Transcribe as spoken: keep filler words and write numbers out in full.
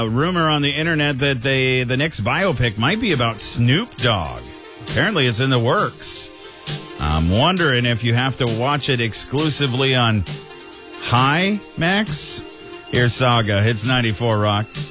A rumor on the internet that they the next biopic might be about Snoop Dogg. Apparently it's in the works. I'm wondering if you have to watch it exclusively on Hi Max. Here's Saga. Hits ninety-four Rock.